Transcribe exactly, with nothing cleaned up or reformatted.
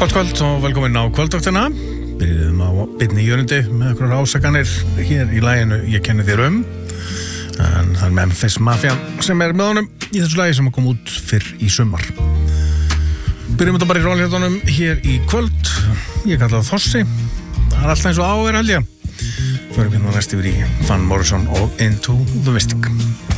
Gott kvöld og velkomin á kvöldvaktina. Byrjuðum á beinni jörundi með okkur ásakanir hér í laginu Ég kenni þér um. En það er Memphis Mafia sem er með honum í þessu lagi sem kom út fyrr í sumar. Byrjum þetta bara í rólihjartunum hér í kvöld. Ég kalla það Þossi. Það er alltaf eins og á er held ég. Förum hérna næst yfir í Van Morrison og Into the Mystic.